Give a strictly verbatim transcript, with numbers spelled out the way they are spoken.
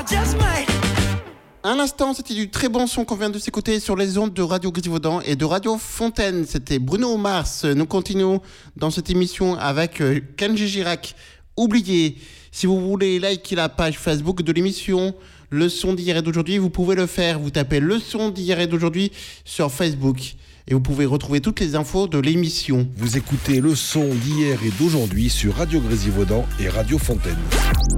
À l'instant, c'était du très bon son qu'on vient de s'écouter sur les ondes de Radio Grisivaudan et de Radio Fontaine. C'était Bruno Mars. Nous continuons dans cette émission avec Kenji Girac. Oubliez, si vous voulez liker la page Facebook de l'émission Le Son d'hier et d'aujourd'hui, vous pouvez le faire. Vous tapez Le Son d'hier et d'aujourd'hui sur Facebook. Et vous pouvez retrouver toutes les infos de l'émission. Vous écoutez Le Son d'hier et d'aujourd'hui sur Radio Grisivaudan et Radio Fontaine.